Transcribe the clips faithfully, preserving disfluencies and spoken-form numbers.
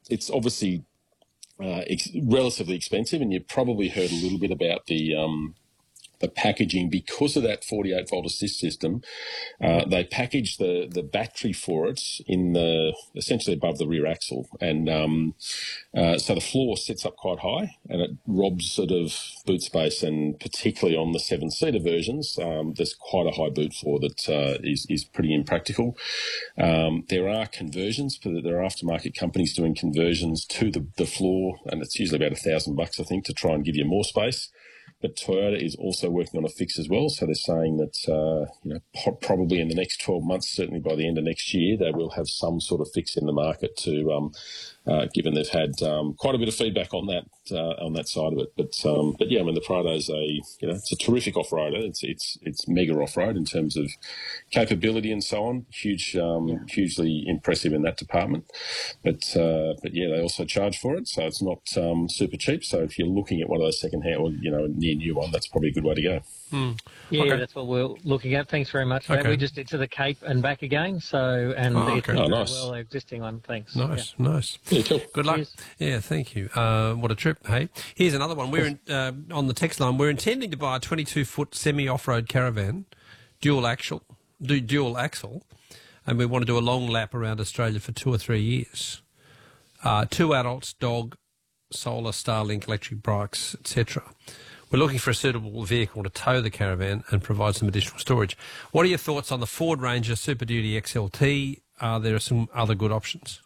it's obviously uh, ex- relatively expensive, and you've probably heard a little bit about the um, the packaging because of that forty-eight volt assist system. Uh, they package the the battery for it in the essentially above the rear axle, and um, uh, so the floor sits up quite high, and it robs sort of boot space, and particularly on the seven seater versions, um, there's quite a high boot floor that uh, is is pretty impractical. Um, there are conversions, but there are aftermarket companies doing conversions to the the floor, and it's usually about a thousand bucks, I think, to try and give you more space. But Toyota is also working on a fix as well. So they're saying that, uh, you know, po- probably in the next twelve months, certainly by the end of next year, they will have some sort of fix in the market to, um, uh, given they've had um, quite a bit of feedback on that uh, on that side of it. But um, but yeah, I mean the Prado's a you know it's a terrific off-roader. It's it's it's mega off-road in terms of capability and so on. Huge, um, yeah. hugely impressive in that department. But uh, but yeah, they also charge for it, so it's not um, super cheap. So if you're looking at one of those second-hand or you know a near new one, that's probably a good way to go. Mm. Yeah, okay. that's what we're looking at. Thanks very much for okay. that. We just did to the Cape and back again, so and oh, it's okay. oh, nice. well, the existing one. Thanks. Nice, yeah. nice. Yeah, cool. Good luck. Cheers. Yeah, thank you. Uh, what a trip, hey. Here's another one. We're in, uh, on the text line. We're intending to buy a twenty-two foot semi-off-road caravan, dual axle, do dual axle, and we want to do a long lap around Australia for two or three years. Uh, two adults, dog, solar, Starlink, electric bikes, et cetera. We're looking for a suitable vehicle to tow the caravan and provide some additional storage. What are your thoughts on the Ford Ranger Super Duty X L T? Uh, there are some other good options.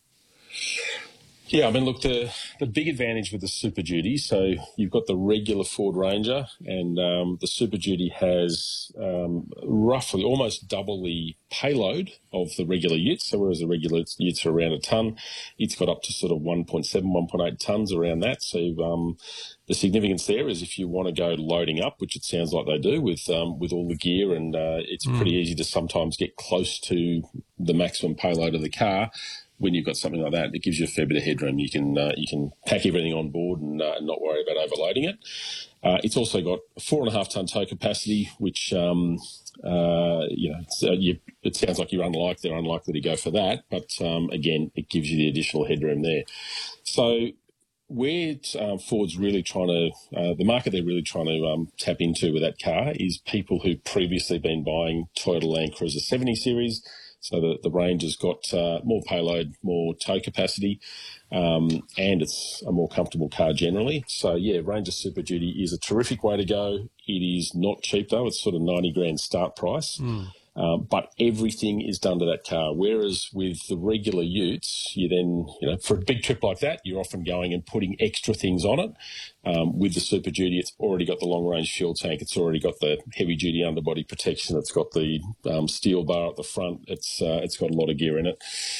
Yeah, I mean, look, the the big advantage with the Super Duty, so you've got the regular Ford Ranger, and um, the Super Duty has um, roughly almost double the payload of the regular utes. So whereas the regular utes are around a tonne, it's got up to sort of one point seven, one point eight tonnes around that. So um, the significance there is if you want to go loading up, which it sounds like they do with um, with all the gear, and uh, it's mm. pretty easy to sometimes get close to the maximum payload of the car. When you've got something like that, it gives you a fair bit of headroom. You can uh, you can pack everything on board and uh, not worry about overloading it. Uh, it's also got four and a half ton tow capacity, which um, uh, you know it's, uh, you, it sounds like you're unlikely they're unlikely to go for that, but um, again, it gives you the additional headroom there. So where uh, Ford's really trying to, uh, the market they're really trying to um, tap into with that car is people who've previously been buying Toyota Land Cruiser seventy series. So the, the Ranger's got uh, more payload, more tow capacity, um, and it's a more comfortable car generally. So, yeah, Ranger Super Duty is a terrific way to go. It is not cheap, though. It's sort of ninety grand start price. Mm. Um, but everything is done to that car. Whereas with the regular utes, you then, you know, for a big trip like that, you're often going and putting extra things on it. Um, with the Super Duty, it's already got the long-range fuel tank. It's already got the heavy-duty underbody protection. It's got the um, steel bar at the front. It's uh, it's got a lot of gear in it.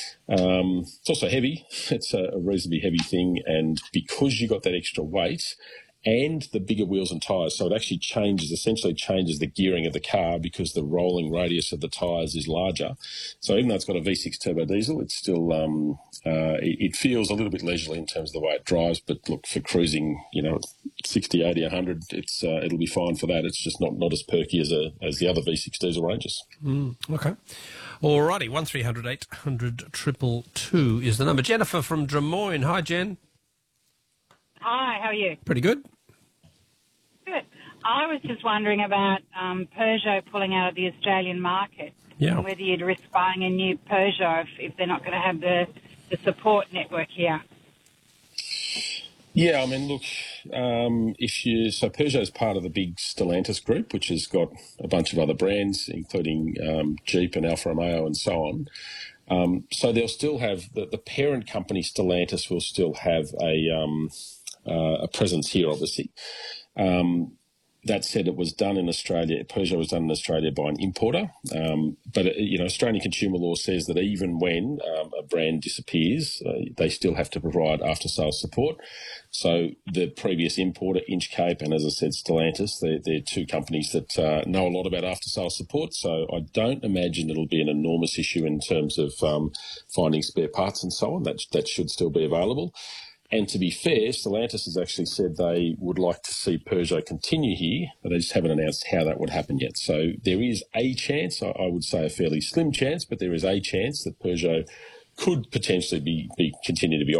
Um, it's also heavy. It's a, a reasonably heavy thing, and because you got that extra weight and the bigger wheels and tyres, so it actually changes, essentially changes the gearing of the car because the rolling radius of the tyres is larger. So even though it's got a V six turbo diesel, it's still, um, uh, it, it feels a little bit leisurely in terms of the way it drives, but look, for cruising, you know, sixty, eighty, one hundred, it's, uh, it'll be fine for that. It's just not, not as perky as a, as the other V six diesel Rangers. Mm, okay. Alrighty, one three hundred eight hundred two two is the number. Jennifer from Drummoyne. Hi, Jen. Hi, how are you? Pretty good. Good. I was just wondering about um, Peugeot pulling out of the Australian market. Yeah. And whether you'd risk buying a new Peugeot if, if they're not going to have the, the support network here. Yeah, I mean, look, um, if you so Peugeot is part of the big Stellantis group, which has got a bunch of other brands, including um, Jeep and Alfa Romeo and so on. Um, so they'll still have the, the parent company Stellantis will still have a um, uh, a presence here, obviously. Um, that said, it was done in Australia. Peugeot was done in Australia by an importer. Um, but, it, you know, Australian consumer law says that even when um, a brand disappears, uh, they still have to provide after-sales support. So the previous importer, Inchcape, and as I said, Stellantis, they're, they're two companies that uh, know a lot about after-sales support. So I don't imagine it'll be an enormous issue in terms of um, finding spare parts and so on. That, that should still be available. And to be fair, Stellantis has actually said they would like to see Peugeot continue here, but they just haven't announced how that would happen yet. So there is a chance, I would say a fairly slim chance, but there is a chance that Peugeot could potentially be, be continue to be